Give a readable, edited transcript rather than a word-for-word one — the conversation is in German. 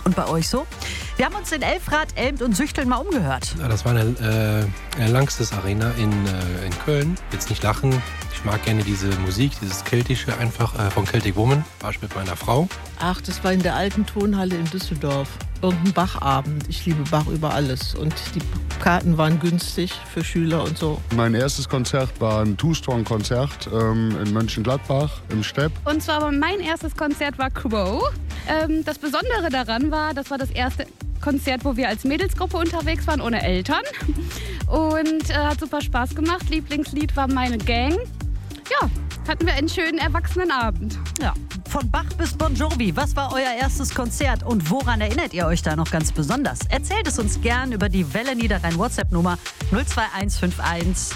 Und bei euch so? Wir haben uns in Elfrath, Elmt und Süchteln mal umgehört. Ja, das war eine Langstes Arena in Köln. Jetzt nicht lachen. Ich mag gerne diese Musik, dieses Keltische einfach von Celtic Woman. War ich mit meiner Frau. Ach, das war in der alten Tonhalle in Düsseldorf. Irgendein Bachabend. Ich liebe Bach über alles. Und die Karten waren günstig für Schüler und so. Mein erstes Konzert war ein Two-Strong-Konzert in Mönchengladbach im Stepp. Und zwar war mein erstes Konzert war Crow. Das Besondere daran war, das war das erste Konzert, wo wir als Mädelsgruppe unterwegs waren, ohne Eltern. Und hat super Spaß gemacht. Lieblingslied war Meine Gang. Ja, hatten wir einen schönen Erwachsenenabend. Ja, von Bach bis Bon Jovi. Was war euer erstes Konzert und woran erinnert ihr euch da noch ganz besonders? Erzählt es uns gern über die Welle Niederrhein WhatsApp-Nummer 02151